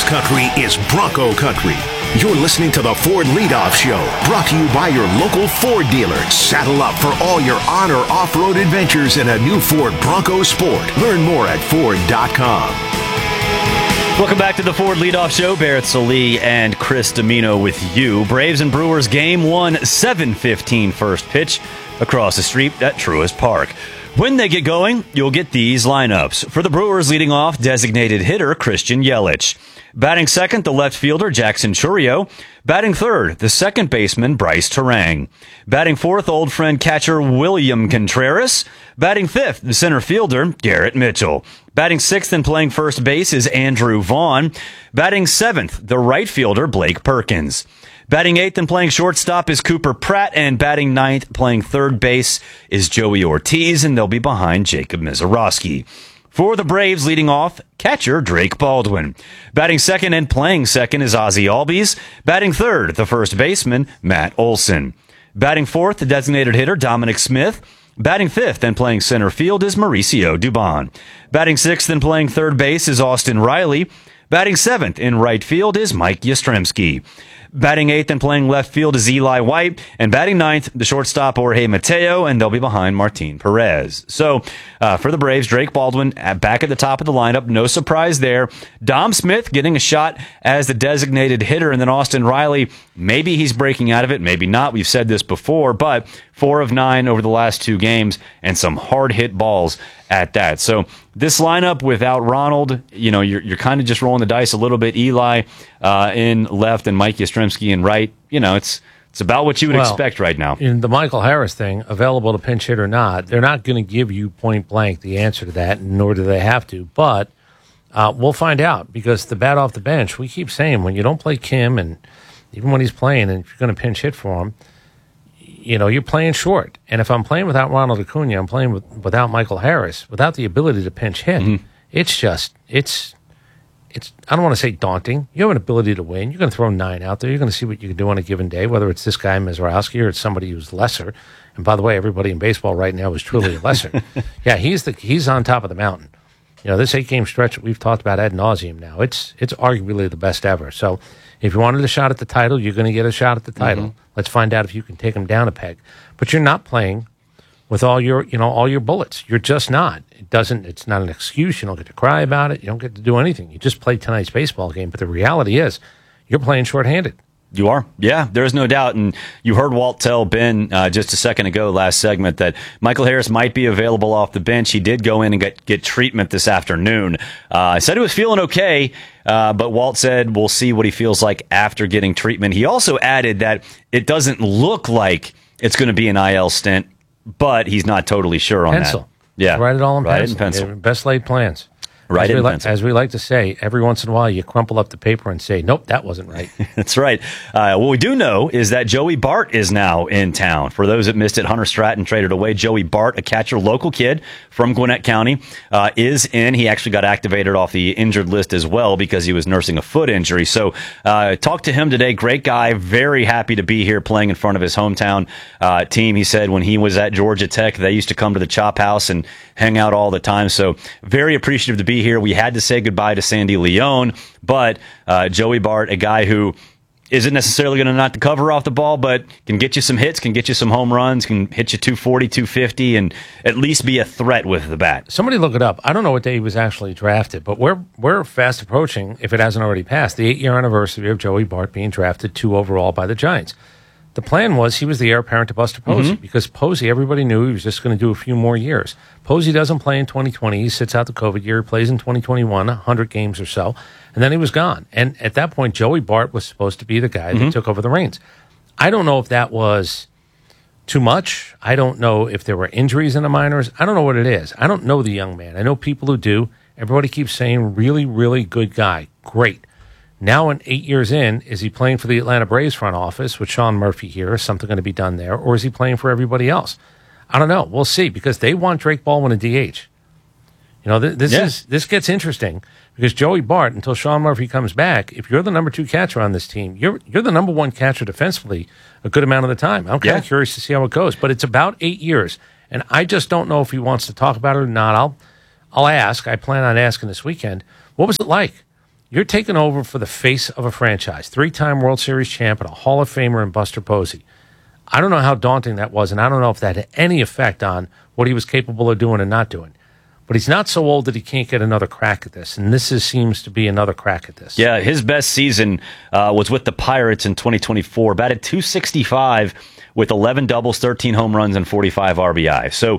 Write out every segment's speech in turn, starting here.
country is Bronco country. You're listening to the Ford Leadoff Show, brought to you by your local Ford dealer. Saddle up for all your on or off-road adventures in a new Ford Bronco Sport. Learn more at Ford.com. Welcome back to the Ford Leadoff Show. Barrett Salee and Chris Domino with you. Braves and Brewers game 1, 7:15 first pitch across the street at Truist Park. When they get going, you'll get these lineups. For the Brewers, leading off, designated hitter Christian Yelich. Batting second, the left fielder Jackson Chourio. Batting third, the second baseman Bryce Terang. Batting fourth, old friend catcher William Contreras. Batting fifth, the center fielder Garrett Mitchell. Batting sixth and playing first base is Andrew Vaughn. Batting seventh, the right fielder Blake Perkins. Batting eighth and playing shortstop is Cooper Pratt, and batting ninth, playing third base, is Joey Ortiz, and they'll be behind Jacob Misiorowski. For the Braves, leading off, catcher Drake Baldwin. Batting second and playing second is Ozzie Albies. Batting third, the first baseman, Matt Olson. Batting fourth, the designated hitter Dominic Smith. Batting fifth and playing center field is Mauricio Dubon. Batting sixth and playing third base is Austin Riley. Batting seventh in right field is Mike Yastrzemski. Batting eighth and playing left field is Eli White. And batting ninth, the shortstop Jorge Mateo, and they'll be behind Martin Perez. So for the Braves, Drake Baldwin back at the top of the lineup. No surprise there. Dom Smith getting a shot as the designated hitter. And then Austin Riley, maybe he's breaking out of it, maybe not. We've said this before, but 4 of 9 over the last 2 games and some hard-hit balls at that. So this lineup without Ronald, you're kind of just rolling the dice a little bit. Eli in left and Mike Yastrzemski in right. It's about what you would expect right now. In the Michael Harris thing, available to pinch hit or not, they're not going to give you point blank the answer to that, nor do they have to. But we'll find out, because the bat off the bench, we keep saying when you don't play Kim, and even when he's playing, and if you're going to pinch hit for him, you're playing short. And if I'm playing without Ronald Acuna, I'm playing without Michael Harris, without the ability to pinch hit. Mm-hmm. It's I don't want to say daunting. You have an ability to win. You're going to throw 9 out there. You're going to see what you can do on a given day, whether it's this guy, Misiorowski, or it's somebody who's lesser. And by the way, everybody in baseball right now is truly lesser. Yeah, he's on top of the mountain. This 8-game stretch that we've talked about ad nauseum now, it's arguably the best ever. So if you wanted a shot at the title, you're going to get a shot at the title. Mm-hmm. Let's find out if you can take him down a peg. But you're not playing with all your bullets. You're just not. It's not an excuse. You don't get to cry about it. You don't get to do anything. You just played tonight's baseball game. But the reality is, you're playing shorthanded. You are. Yeah, there's no doubt. And you heard Walt tell Ben just a second ago, last segment, that Michael Harris might be available off the bench. He did go in and get treatment this afternoon. Said he was feeling okay, but Walt said we'll see what he feels like after getting treatment. He also added that it doesn't look like it's going to be an IL stint, but he's not totally sure on pencil. That. Yeah, write it all in pencil. pencil. Best laid plans. Right in pencil. As we like to say, every once in a while you crumple up the paper and say, nope, that wasn't right. That's right. What we do know is that Joey Bart is now in town. For those that missed it, Hunter Stratton traded away Joey Bart, a catcher, local kid from Gwinnett County, is in. He actually got activated off the injured list as well because he was nursing a foot injury. So talked to him today. Great guy. Very happy to be here playing in front of his hometown team. He said when he was at Georgia Tech, they used to come to the Chop House and hang out all the time. So very appreciative to be here. We had to say goodbye to Sandy Leone, but Joey Bart, a guy who isn't necessarily going to knock the cover off the ball, but can get you some hits, can get you some home runs, can hit you 240, 250, and at least be a threat with the bat. Somebody look it up. I don't know what day he was actually drafted, but we're fast approaching, if it hasn't already passed, the 8-year anniversary of Joey Bart being drafted 2 overall by the Giants. The plan was he was the heir apparent to Buster Posey, because Posey, everybody knew he was just going to do a few more years. Posey doesn't play in 2020. He sits out the COVID year. He plays in 2021, 100 games or so, and then he was gone. And at that point, Joey Bart was supposed to be the guy that took over the reins. I don't know if that was too much. I don't know if there were injuries in the minors. I don't know what it is. I don't know the young man. I know people who do. Everybody keeps saying, really, really good guy. Great. Now, 8 years in, is he playing for the Atlanta Braves front office with Sean Murphy here? Is something going to be done there? Or is he playing for everybody else? I don't know. We'll see, because they want Drake Baldwin a DH. This gets interesting, because Joey Bart, until Sean Murphy comes back, if you're the number 2 catcher on this team, you're the number 1 catcher defensively a good amount of the time. I'm kind of curious to see how it goes, but it's about 8 years, and I just don't know if he wants to talk about it or not. I'll ask. I plan on asking this weekend. What was it like? You're taking over for the face of a franchise, 3-time World Series champ and a Hall of Famer in Buster Posey. I don't know how daunting that was, and I don't know if that had any effect on what he was capable of doing and not doing. But he's not so old that he can't get another crack at this, and seems to be another crack at this. Yeah, his best season was with the Pirates in 2024, batted .265 with 11 doubles, 13 home runs, and 45 RBI. So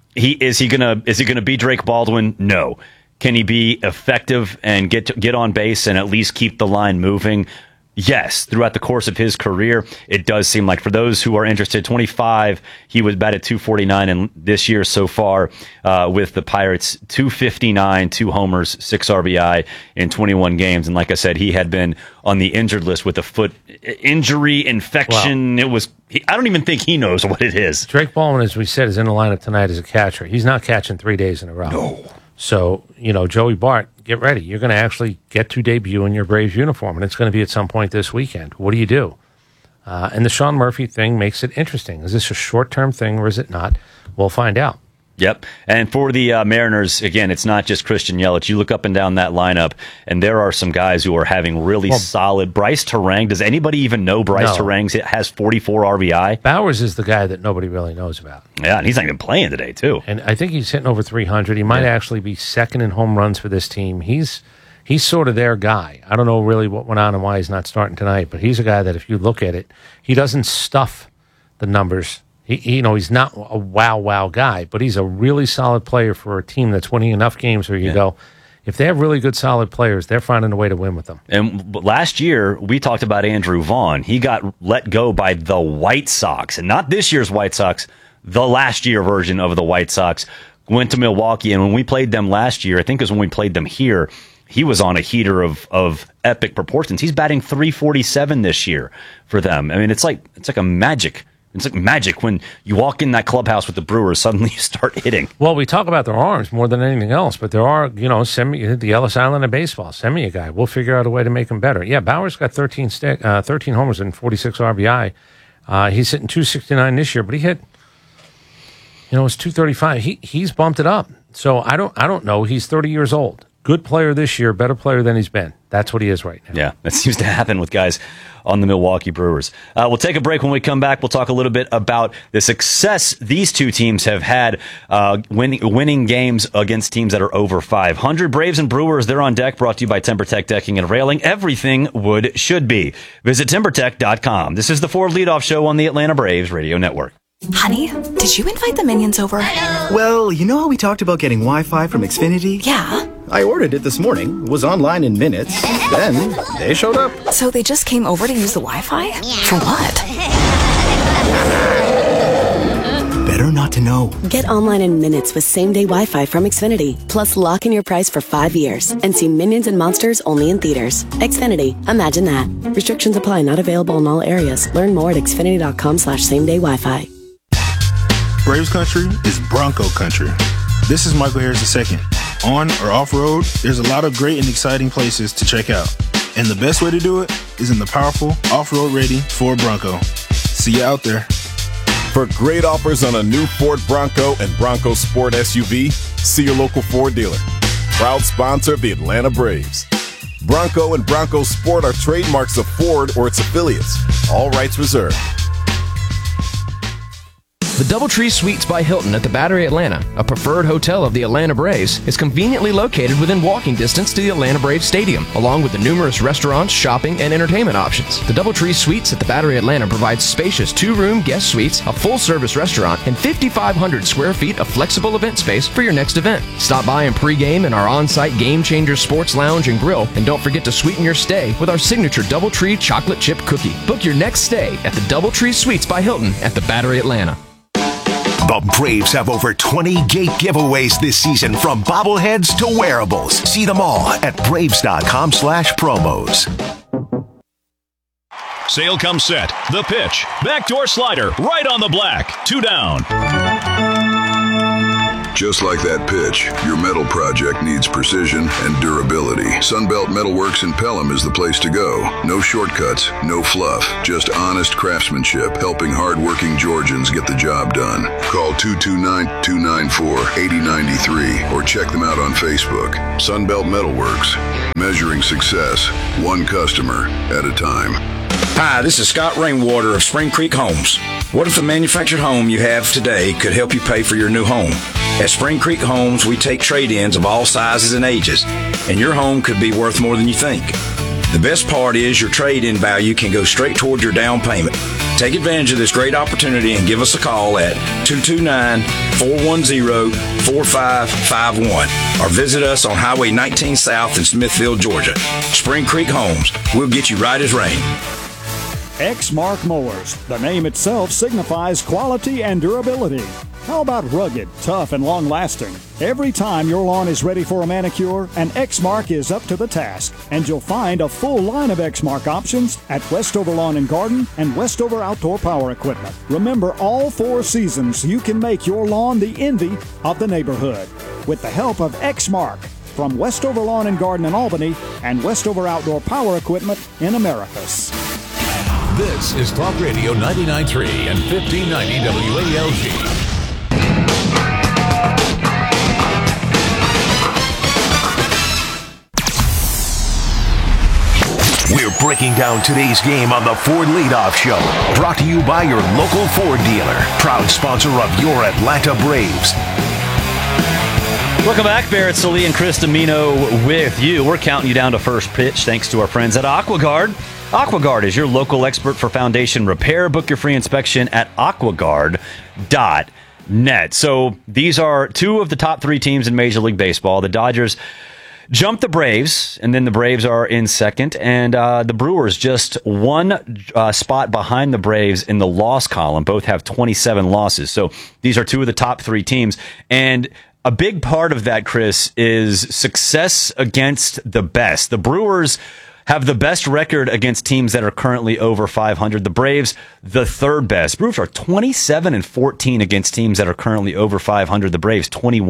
is he gonna be Drake Baldwin? No. Can he be effective and get on base and at least keep the line moving? Yes, throughout the course of his career, it does seem like, for those who are interested, 25, he was batted .249, and this year so far with the Pirates, .259, 2 homers, 6 RBI in 21 games. And like I said, he had been on the injured list with a foot injury, infection. Well, I don't even think he knows what it is. Drake Baldwin, as we said, is in the lineup tonight as a catcher. He's not catching 3 days in a row. No. So, Joey Bart, get ready. You're going to actually get to debut in your Braves uniform, and it's going to be at some point this weekend. What do you do? And the Sean Murphy thing makes it interesting. Is this a short-term thing or is it not? We'll find out. Yep. And for the Mariners, again, it's not just Christian Yelich. You look up and down that lineup, and there are some guys who are having really solid. Bryce Terang, does anybody even know Bryce Terang has 44 RBI? Bowers is the guy that nobody really knows about. Yeah, and he's not even playing today, too. And I think he's hitting over 300. He might actually be second in home runs for this team. He's sort of their guy. I don't know really what went on and why he's not starting tonight, but he's a guy that if you look at it, he doesn't stuff the numbers. He's not a wow guy, but he's a really solid player for a team that's winning enough games where you go, if they have really good solid players, they're finding a way to win with them. And last year, we talked about Andrew Vaughn. He got let go by the White Sox, and not this year's White Sox, the last year version of the White Sox. Went to Milwaukee, and when we played them last year, I think it was when we played them here, he was on a heater of epic proportions. He's batting .347 this year for them. I mean, it's like a magic. It's like magic when you walk in that clubhouse with the Brewers, suddenly you start hitting. Well, we talk about their arms more than anything else, but there are, send me the Ellis Island of baseball. Send me a guy. We'll figure out a way to make him better. Yeah, Bauer's got 13 homers and 46 RBI. He's hitting .269 this year, but he hit, it's .235. He's bumped it up. So I don't know. He's 30 years old. Good player this year, better player than he's been. That's what he is right now. Yeah, that seems to happen with guys on the Milwaukee Brewers. We'll take a break. When we come back, we'll talk a little bit about the success these two teams have had winning games against teams that are over 500. Braves and Brewers, they're on deck, brought to you by TimberTech Decking and Railing. Everything wood should be. Visit TimberTech.com. This is the Ford Leadoff Show on the Atlanta Braves Radio Network. Honey, did you invite the Minions over? Well, you know how we talked about getting Wi-Fi from Xfinity? Yeah. I ordered it this morning, was online in minutes, then they showed up. So they just came over to use the Wi-Fi? For what? Better not to know. Get online in minutes with same-day Wi-Fi from Xfinity. Plus, lock in your price for 5 years and see Minions and Monsters only in theaters. Xfinity. Imagine that. Restrictions apply. Not available in all areas. Learn more at xfinity.com/same-day Wi-Fi. Braves country is Bronco country. This is Michael Harris II. On or off-road, there's a lot of great and exciting places to check out. And the best way to do it is in the powerful, off-road ready Ford Bronco. See you out there. For great offers on a new Ford Bronco and Bronco Sport SUV, see your local Ford dealer. Proud sponsor of the Atlanta Braves. Bronco and Bronco Sport are trademarks of Ford or its affiliates. All rights reserved. The DoubleTree Suites by Hilton at the Battery Atlanta, a preferred hotel of the Atlanta Braves, is conveniently located within walking distance to the Atlanta Braves Stadium, along with the numerous restaurants, shopping, and entertainment options. The DoubleTree Suites at the Battery Atlanta provides spacious 2-room guest suites, a full-service restaurant, and 5,500 square feet of flexible event space for your next event. Stop by and pregame in our on-site Game Changer Sports Lounge and Grill, and don't forget to sweeten your stay with our signature DoubleTree chocolate chip cookie. Book your next stay at the DoubleTree Suites by Hilton at the Battery Atlanta. The Braves have over 20 gate giveaways this season, from bobbleheads to wearables. See them all at Braves.com/promos. Sale comes set. The pitch. Backdoor slider right on the black. 2 down. Just like that pitch, your metal project needs precision and durability. Sunbelt Metalworks in Pelham is the place to go. No shortcuts, no fluff, just honest craftsmanship, helping hardworking Georgians get the job done. Call 229-294-8093 or check them out on Facebook. Sunbelt Metalworks, measuring success, one customer at a time. Hi, this is Scott Rainwater of Spring Creek Homes. What if the manufactured home you have today could help you pay for your new home? At Spring Creek Homes, we take trade-ins of all sizes and ages, and your home could be worth more than you think. The best part is your trade-in value can go straight toward your down payment. Take advantage of this great opportunity and give us a call at 229-410-4551 or visit us on Highway 19 South in Smithfield, Georgia. Spring Creek Homes, we'll get you right as rain. Exmark Mowers. The name itself signifies quality and durability. How about rugged, tough, and long-lasting? Every time your lawn is ready for a manicure, an Exmark is up to the task. And you'll find a full line of Exmark options at Westover Lawn and Garden and Westover Outdoor Power Equipment. Remember, all 4 seasons, you can make your lawn the envy of the neighborhood. With the help of Exmark from Westover Lawn and Garden in Albany and Westover Outdoor Power Equipment in Americus. This is Talk Radio 99.3 and 1590 WALG. We're breaking down today's game on the Ford Leadoff Show. Brought to you by your local Ford dealer. Proud sponsor of your Atlanta Braves. Welcome back. Barrett Sallee and Chris Domino with you. We're counting you down to first pitch thanks to our friends at AquaGuard. AquaGuard is your local expert for foundation repair. Book your free inspection at aquaguard.net. So these are 2 of the top 3 teams in Major League Baseball. The Dodgers jumped the Braves, and then the Braves are in second. And the Brewers just 1 spot behind the Braves in the loss column. Both have 27 losses. So these are 2 of the top 3 teams. And a big part of that, Chris, is success against the best. The Brewers have the best record against teams that are currently over 500. The Braves, the 3rd best. Brewers are 27-14 against teams that are currently over 500. The Braves,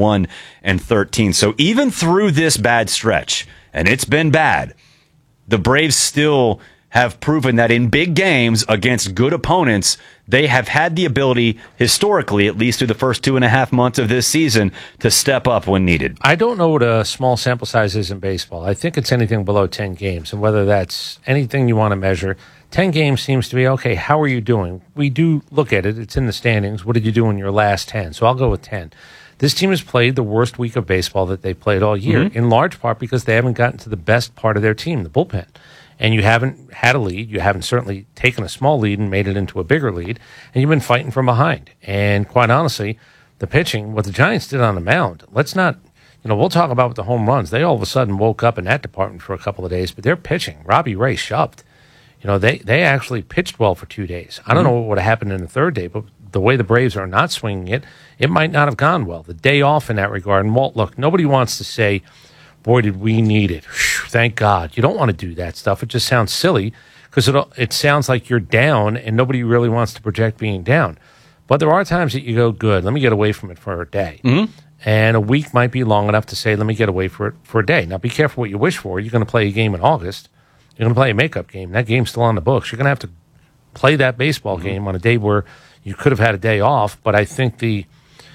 21-13. So even through this bad stretch, and it's been bad, the Braves still have proven that in big games against good opponents, they have had the ability, historically, at least through the first 2.5 months of this season, to step up when needed. I don't know what a small sample size is in baseball. I think it's anything below 10 games. And whether that's anything you want to measure, 10 games seems to be, okay, how are you doing? We do look at it. It's in the standings. What did you do in your last 10? So I'll go with 10. This team has played the worst week of baseball that they've played all year, in large part because they haven't gotten to the best part of their team, the bullpen. And you haven't had a lead. You haven't certainly taken a small lead and made it into a bigger lead. And you've been fighting from behind. And quite honestly, the pitching, what the Giants did on the mound, let's not, we'll talk about the home runs. They all of a sudden woke up in that department for a couple of days, but their pitching, Robbie Ray shoved. They actually pitched well for 2 days. I don't know what would have happened in the 3rd day, but the way the Braves are not swinging it, it might not have gone well. The day off in that regard. And Walt, look, nobody wants to say, boy, did we need it. Thank God. You don't want to do that stuff. It just sounds silly because it sounds like you're down and nobody really wants to project being down. But there are times that you go, good, let me get away from it for a day. And a week might be long enough to say, let me get away for a day. Now, be careful what you wish for. You're going to play a game in August. You're going to play a makeup game. That game's still on the books. You're going to have to play that baseball game on a day where you could have had a day off. But I think the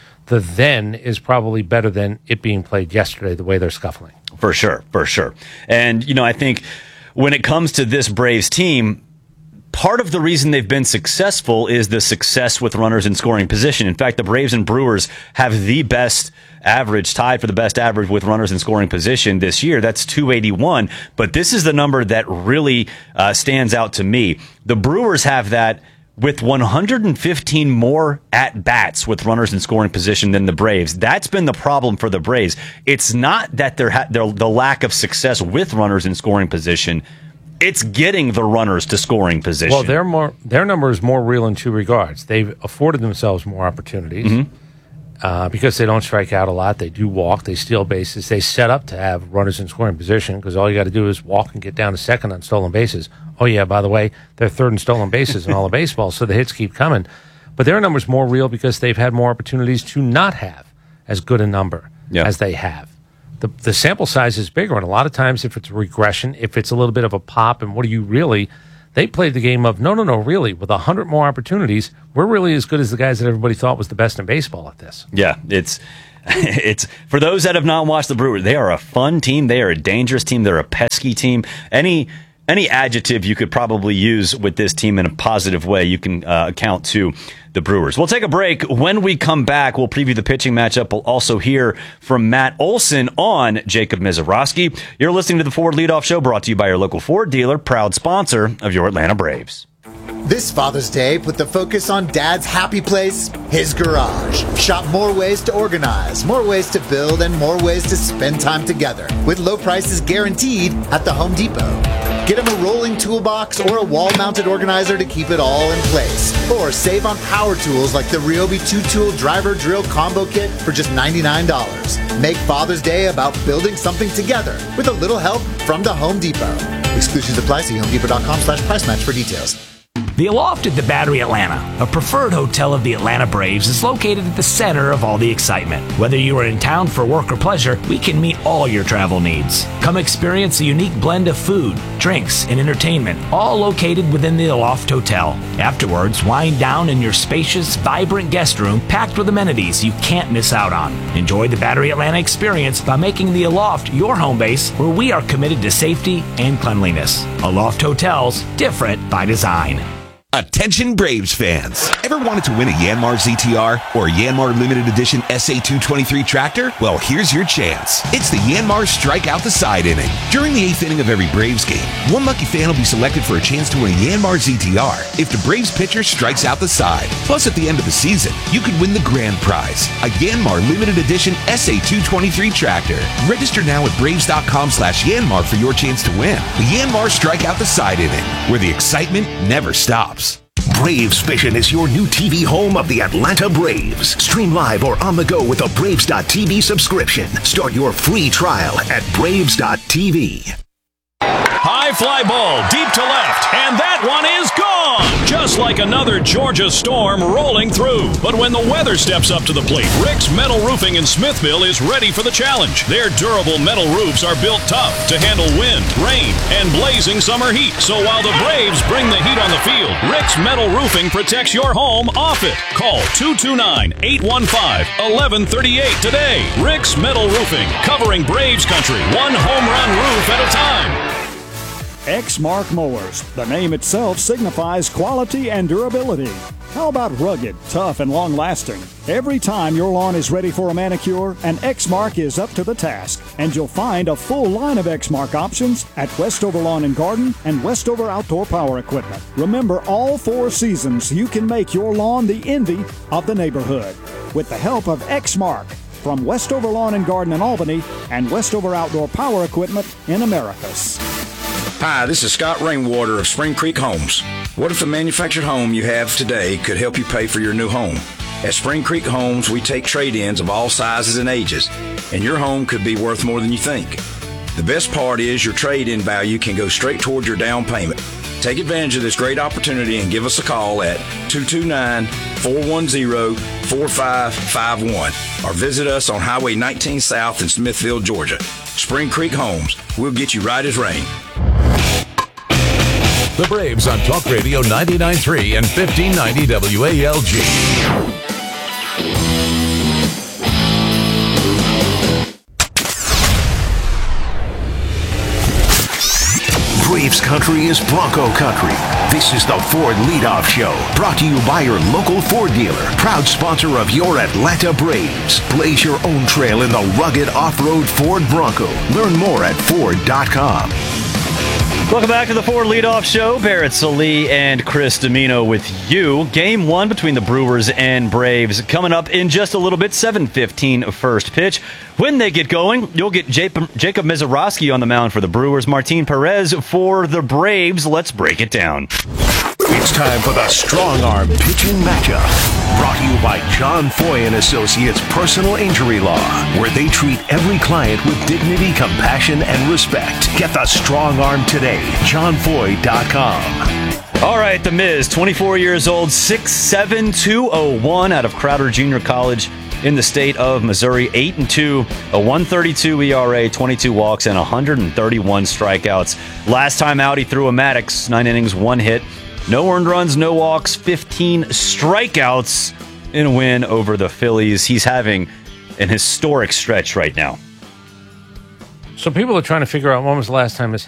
then is probably better than it being played yesterday, the way they're scuffling. For sure. And, I think when it comes to this Braves team, part of the reason they've been successful is the success with runners in scoring position. In fact, the Braves and Brewers have the best average, tied for the best average with runners in scoring position this year. That's 281. But this is the number that really stands out to me. The Brewers have that with 115 more at-bats with runners in scoring position than the Braves. That's been the problem for the Braves. It's not that the lack of success with runners in scoring position. It's getting the runners to scoring position. Well, their number is more real in 2 regards. They've afforded themselves more opportunities because they don't strike out a lot. They do walk. They steal bases. They set up to have runners in scoring position because all you got to do is walk and get down to second on stolen bases. Oh, yeah, by the way, they're 3rd in stolen bases in all of baseball, so the hits keep coming. But their number's more real because they've had more opportunities to not have as good a number as they have. The sample size is bigger, and a lot of times if it's a regression, if it's a little bit of a pop, and what do you really... They played the game of, no, really, with 100 more opportunities, we're really as good as the guys that everybody thought was the best in baseball at this. Yeah, it's for those that have not watched the Brewers, they are a fun team. They are a dangerous team. They're a pesky team. Any adjective you could probably use with this team in a positive way, you can account to the Brewers. We'll take a break. When we come back, we'll preview the pitching matchup. We'll also hear from Matt Olson on Jacob Misiorowski. You're listening to the Ford Leadoff Show, brought to you by your local Ford dealer, proud sponsor of your Atlanta Braves. This Father's Day, put the focus on Dad's happy place, his garage. Shop more ways to organize, more ways to build, and more ways to spend time together, with low prices guaranteed at the Home Depot. Get him a rolling toolbox or a wall-mounted organizer to keep it all in place. Or save on power tools like the Ryobi 2-tool driver drill combo kit for just $99. Make Father's Day about building something together with a little help from the Home Depot. Exclusions apply. See HomeDepot.com/price match for details. The Aloft at the Battery Atlanta, a preferred hotel of the Atlanta Braves, is located at the center of all the excitement. Whether you are in town for work or pleasure, we can meet all your travel needs. Come experience a unique blend of food, drinks, and entertainment, all located within the Aloft Hotel. Afterwards, wind down in your spacious, vibrant guest room packed with amenities you can't miss out on. Enjoy the Battery Atlanta experience by making the Aloft your home base, where we are committed to safety and cleanliness. Aloft Hotels, different by design. Attention Braves fans. Ever wanted to win a Yanmar ZTR or a Yanmar Limited Edition SA223 tractor? Well, here's your chance. It's the Yanmar Strike Out the Side inning. During the 8th inning of every Braves game, one lucky fan will be selected for a chance to win a Yanmar ZTR if the Braves pitcher strikes out the side. Plus, at the end of the season, you could win the grand prize, a Yanmar Limited Edition SA223 tractor. Register now at Braves.com/Yanmar for your chance to win. The Yanmar Strike Out the Side inning, where the excitement never stops. Braves Vision is your new TV home of the Atlanta Braves. Stream live or on the go with a Braves.TV subscription. Start your free trial at Braves.TV. High fly ball deep to left, and that one is gone! Just like another Georgia storm rolling through. But when the weather steps up to the plate, Rick's Metal Roofing in Smithville is ready for the challenge. Their durable metal roofs are built tough to handle wind, rain, and blazing summer heat. So while the Braves bring the heat on the field, Rick's Metal Roofing protects your home off it. Call 229-815-1138 today. Rick's Metal Roofing, covering Braves country, one home run roof at a time. Exmark Mowers. The name itself signifies quality and durability. How about rugged, tough, and long-lasting? Every time your lawn is ready for a manicure, an Exmark is up to the task. And you'll find a full line of Exmark options at Westover Lawn and Garden and Westover Outdoor Power Equipment. Remember, all 4 seasons, you can make your lawn the envy of the neighborhood. With the help of Exmark from Westover Lawn and Garden in Albany and Westover Outdoor Power Equipment in Americus. Hi, this is Scott Rainwater of Spring Creek Homes. What if the manufactured home you have today could help you pay for your new home? At Spring Creek Homes, we take trade-ins of all sizes and ages, and your home could be worth more than you think. The best part is your trade-in value can go straight toward your down payment. Take advantage of this great opportunity and give us a call at 229-410-4551 or visit us on Highway 19 South in Smithville, Georgia. Spring Creek Homes. We'll get you right as rain. The Braves on Talk Radio 99.3 and 1590 WALG. Braves country is Bronco country. This is the Ford Leadoff Show, brought to you by your local Ford dealer, proud sponsor of your Atlanta Braves. Blaze your own trail in the rugged off-road Ford Bronco. Learn more at Ford.com. Welcome back to the Ford Leadoff Show. Barrett Salee and Chris Domino with you. Game 1 between the Brewers and Braves coming up in just a little bit. 7:15 first pitch. When they get going, you'll get Jacob Misiorowski on the mound for the Brewers, Martin Perez for the Braves. Let's break it down. It's time for the Strong Arm Pitching Matchup. Brought to you by John Foy & Associates Personal Injury Law, where they treat every client with dignity, compassion, and respect. Get the Strong Arm today. JohnFoy.com. All right, The Miz, 24 years old, 6'7", 201 out of Crowder Junior College in the state of Missouri. 8-2, a 1.32 ERA, 22 walks, and 131 strikeouts. Last time out, he threw a Maddox, 9 innings, 1 hit. No earned runs, no walks, 15 strikeouts in a win over the Phillies. He's having an historic stretch right now. So people are trying to figure out when was the last time this